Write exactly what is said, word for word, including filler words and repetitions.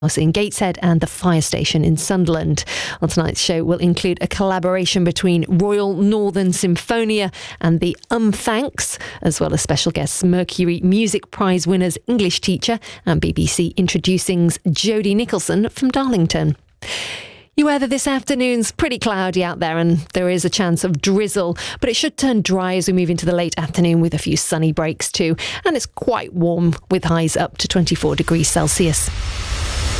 in Gateshead and the fire station in Sunderland. On tonight's show, we'll include a collaboration between Royal Northern Symphonia and the Unthanks, as well as special guests Mercury Music Prize winners, English teacher and B B C Introducing's Jodie Nicholson from Darlington. Your weather this afternoon's pretty cloudy out there and there is a chance of drizzle, but it should turn dry as we move into the late afternoon with a few sunny breaks too. And it's quite warm with highs up to twenty-four degrees Celsius.